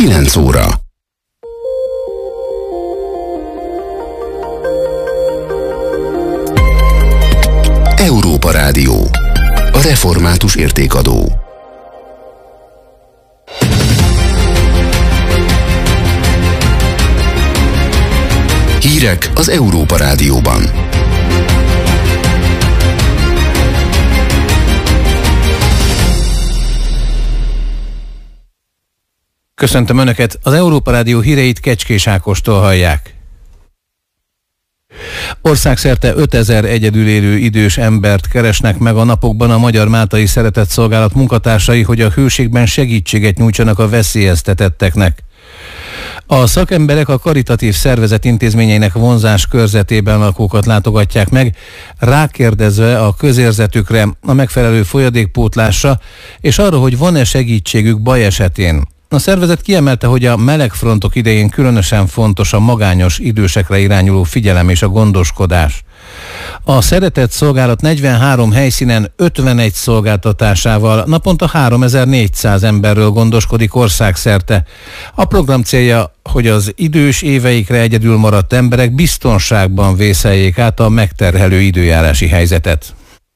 9 óra. Európa Rádió. A református értékadó. Hírek az Európa Rádióban. Köszöntöm Önöket, az Európa Rádió híreit Kecskés Ákostól hallják. Országszerte 5000 egyedül élő idős embert keresnek meg a napokban a Magyar Máltai Szeretetszolgálat munkatársai, hogy a hőségben segítséget nyújtsanak a veszélyeztetetteknek. A szakemberek a karitatív szervezet intézményeinek vonzás körzetében lakókat látogatják meg, rákérdezve a közérzetükre, a megfelelő folyadékpótlásra, és arra, hogy van-e segítségük baj esetén. A szervezet kiemelte, hogy a melegfrontok idején különösen fontos a magányos idősekre irányuló figyelem és a gondoskodás. A Szeretetszolgálat 43 helyszínen 51 szolgáltatásával naponta 3400 emberről gondoskodik országszerte. A program célja, hogy az idős éveikre egyedül maradt emberek biztonságban vészeljék át a megterhelő időjárási helyzetet.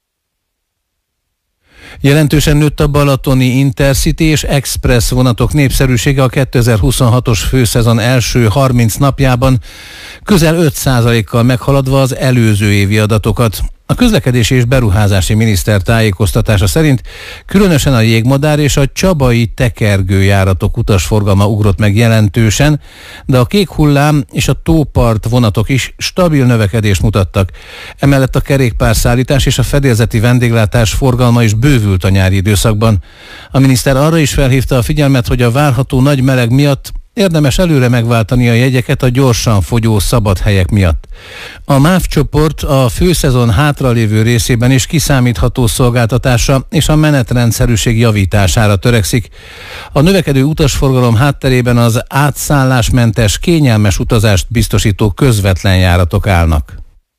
Jelentősen nőtt a balatoni Intercity és Express vonatok népszerűsége a 2026-os főszezon első 30 napjában, közel 5%-kal meghaladva az előző évi adatokat. A közlekedési és beruházási miniszter tájékoztatása szerint különösen a jégmadár és a csabai tekergőjáratok utasforgalma ugrott meg jelentősen, de a kék hullám és a tópart vonatok is stabil növekedést mutattak. Emellett a kerékpárszállítás és a fedélzeti vendéglátás forgalma is bővült a nyári időszakban. A miniszter arra is felhívta a figyelmet, hogy a várható nagy meleg miatt érdemes előre megváltani a jegyeket a gyorsan fogyó szabad helyek miatt. A MÁV csoport a főszezon hátralévő részében is kiszámítható szolgáltatásra és a menetrendszerűség javítására törekszik. A növekedő utasforgalom hátterében az átszállásmentes, kényelmes utazást biztosító közvetlen járatok állnak.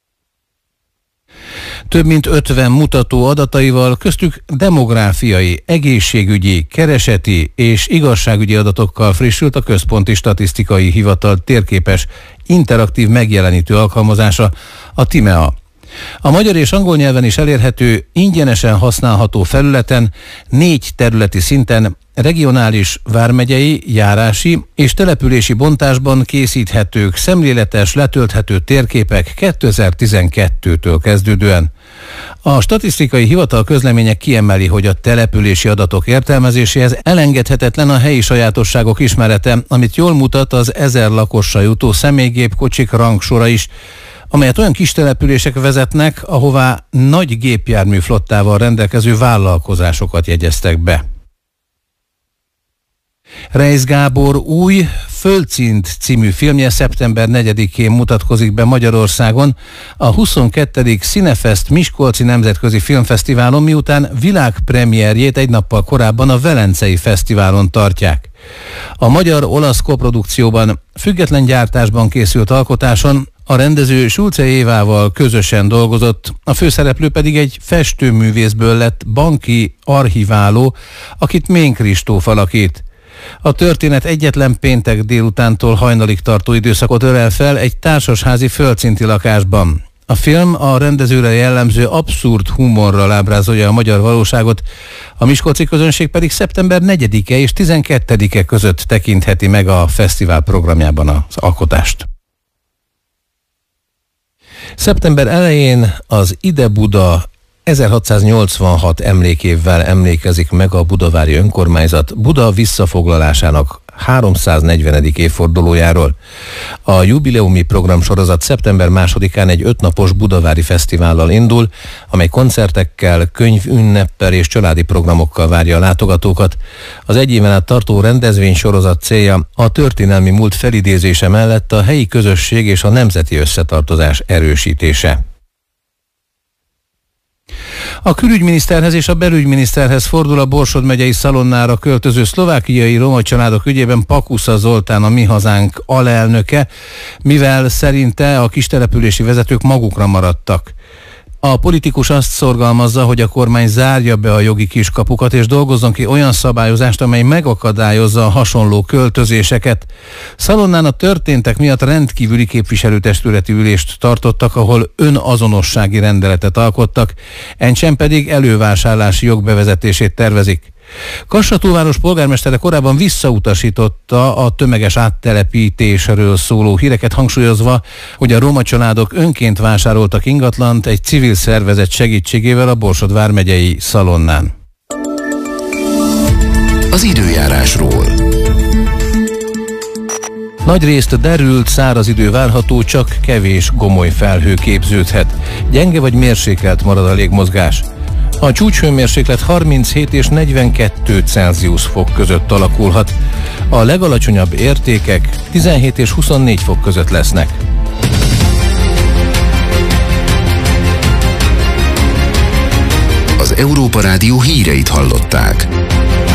Több mint 50 mutató adataival, köztük demográfiai, egészségügyi, kereseti és igazságügyi adatokkal frissült a Központi Statisztikai Hivatal térképes, interaktív megjelenítő alkalmazása, a TIMEA. A magyar és angol nyelven is elérhető, ingyenesen használható felületen 4 területi szinten regionális, vármegyei, járási és települési bontásban készíthetők szemléletes, letölthető térképek 2012-től kezdődően. A statisztikai hivatal közleménye kiemeli, hogy a települési adatok értelmezéséhez elengedhetetlen a helyi sajátosságok ismerete, amit jól mutat az 1000 lakossal jutó személygépkocsik rangsora is, amelyet olyan kis települések vezetnek, ahová nagy gépjármű flottával rendelkező vállalkozásokat jegyeztek be. Reisz Gábor új Földszint című filmje szeptember 4-én mutatkozik be Magyarországon a 22. Cinefest Miskolci Nemzetközi Filmfesztiválon, miután világpremierjét egy nappal korábban a Velencei Fesztiválon tartják. A magyar-olasz koprodukcióban, független gyártásban készült alkotáson a rendező Sulce Évával közösen dolgozott, a főszereplő pedig egy festőművészből lett banki archiváló, akit Mén Kristóf alakít. A történet egyetlen péntek délutántól hajnalig tartó időszakot ölel fel egy társasházi földszinti lakásban. A film a rendezőre jellemző abszurd humorral ábrázolja a magyar valóságot, a miskolci közönség pedig szeptember 4-e és 12-e között tekintheti meg a fesztivál programjában az alkotást. Szeptember elején az Ide Buda 1686 emlékévvel emlékezik meg a budavári önkormányzat Buda visszafoglalásának 340. évfordulójáról. A jubileumi programsorozat szeptember 2-án egy 5 napos budavári fesztivállal indul, amely koncertekkel, könyvünneppel és családi programokkal várja a látogatókat. Az egy éven át tartó rendezvénysorozat célja a történelmi múlt felidézése mellett a helyi közösség és a nemzeti összetartozás erősítése. A külügyminiszterhez és a belügyminiszterhez fordul a Borsod megyei Szalonnára költöző szlovákiai roma családok ügyében Pakusza Zoltán, a Mi Hazánk alelnöke, mivel szerinte a kistelepülési vezetők magukra maradtak. A politikus azt szorgalmazza, hogy a kormány zárja be a jogi kiskapukat és dolgozzon ki olyan szabályozást, amely megakadályozza a hasonló költözéseket. Szalonnán a történtek miatt rendkívüli képviselőtestületi ülést tartottak, ahol önazonossági rendeletet alkottak, Encsen pedig elővásárlási jog bevezetését tervezik. Kassatúlváros polgármestere korábban visszautasította a tömeges áttelepítésről szóló híreket, hangsúlyozva, hogy a roma családok önként vásároltak ingatlant egy civil szervezet segítségével a Borsod vármegyei Szalonnán. Az időjárásról. Nagyrészt derült, száraz idő várható, csak kevés gomoly felhő képződhet. Gyenge vagy mérsékelt marad a légmozgás. A csúcshőmérséklet 37 és 42 Celsius fok között alakulhat. A legalacsonyabb értékek 17 és 24 fok között lesznek. Az Európa Rádió híreit hallották.